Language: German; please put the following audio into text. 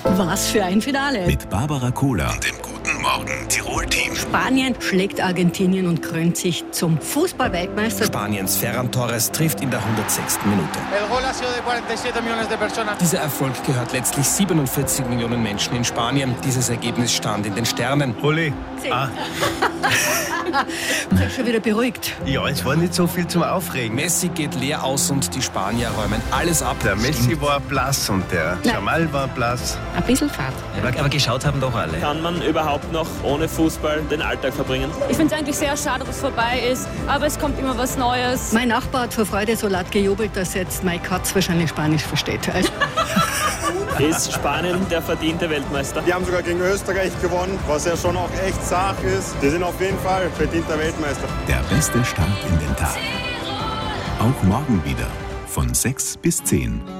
Was für ein Finale. Mit Barbara Kohler und dem Guten Morgen Tirol-Team. Spanien schlägt Argentinien und krönt sich zum Fußball-Weltmeister. Spaniens Ferran Torres trifft in der 106. Minute. Dieser Erfolg gehört letztlich 47 Millionen Menschen in Spanien. Dieses Ergebnis stand in den Sternen. Olli. Seid schon wieder beruhigt. Ja, es war nicht so viel zum Aufregen. Messi geht leer aus und die Spanier räumen alles ab. Der Messi war blass und der Jamal war blass. Ein bisschen Fahrt. Aber geschaut haben doch alle. Kann man überhaupt noch ohne Fußball den Alltag verbringen? Ich finde es eigentlich sehr schade, dass es vorbei ist, aber es kommt immer was Neues. Mein Nachbar hat vor Freude so laut gejubelt, dass jetzt Mike Katz wahrscheinlich Spanisch versteht. Also Ist Spanien der verdiente Weltmeister? Die haben sogar gegen Österreich gewonnen, was ja schon auch echt Sache ist. Die sind auf jeden Fall verdienter Weltmeister. Der beste Start in den Tag. Auch morgen wieder von 6 bis 10.